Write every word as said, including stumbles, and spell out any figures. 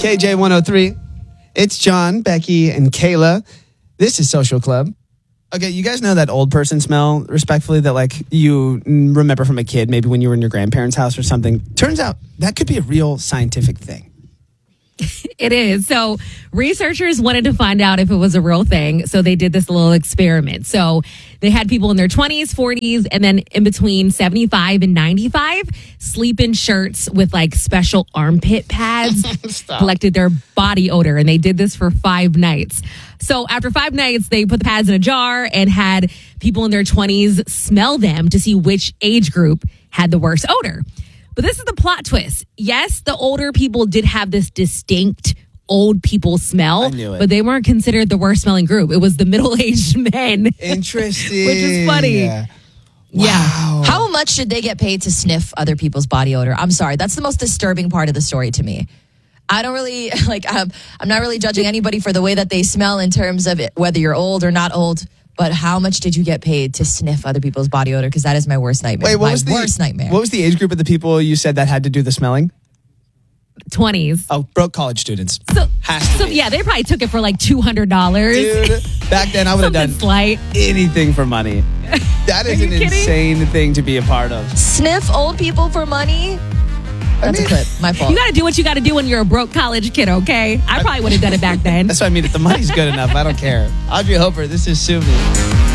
K J one oh three. It's John, Becky, and Kayla. This is Social Club. Okay, you guys know that old person smell, respectfully, that like you remember from a kid, maybe when you were in your grandparents' house or something. Turns out that could be a real scientific thing. It is. So researchers wanted to find out if it was a real thing. So they did this little experiment. So they had people in their twenties, forties, and then in between seventy-five and ninety-five sleep in shirts with like special armpit pads, collected their body odor. And they did this for five nights. So after five nights, they put the pads in a jar and had people in their twenties smell them to see which age group had the worst odor. But this is the plot twist. Yes, the older people did have this distinct old people smell, I knew it. But they weren't considered the worst smelling group. It was the middle-aged men. Interesting. Which is funny. Yeah. Yeah. Wow. How much should they get paid to sniff other people's body odor? I'm sorry. That's the most disturbing part of the story to me. I don't really, like, I'm, I'm not really judging anybody for the way that they smell in terms of it, whether you're old or not old. But how much did you get paid to sniff other people's body odor? Because that is my worst nightmare. Wait, what my was the worst nightmare. What was the age group of the people you said that had to do the smelling? twenties. Oh, broke college students. So, Has to so be. yeah, they probably took it for like two hundred dollars. Dude, back then I would have done Something slight. anything for money. That is Are an you kidding? insane thing to be a part of. Sniff old people for money? That's mean- a clip. My fault. You got to do what you got to do when you're a broke college kid, okay? I probably would have done it back then. That's what I mean. If the money's good enough, I don't care. Audrey Hopper, this is Sue Me.